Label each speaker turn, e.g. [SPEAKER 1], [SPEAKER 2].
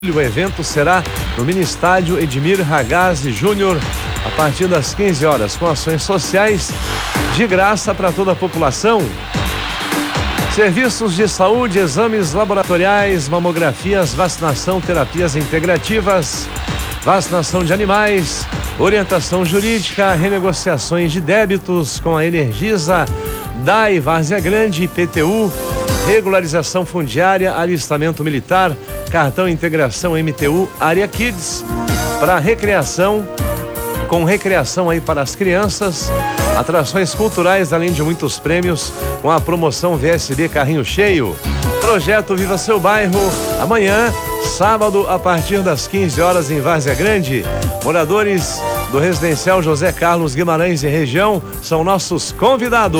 [SPEAKER 1] O evento será no mini estádio Edmir Ragazzi Júnior, a partir das 15 horas, com ações sociais de graça para toda a população. Serviços de saúde, exames laboratoriais, mamografias, vacinação, terapias integrativas, vacinação de animais, orientação jurídica, renegociações de débitos com a Energisa, DAI, Várzea Grande, IPTU, regularização fundiária, alistamento militar, cartão integração MTU, área Kids, para recreação, com recreação aí para as crianças, atrações culturais, além de muitos prêmios, com a promoção VSB Carrinho Cheio. Projeto Viva Seu Bairro, amanhã, sábado, a partir das 15 horas em Várzea Grande. Moradores do residencial José Carlos Guimarães e região são nossos convidados.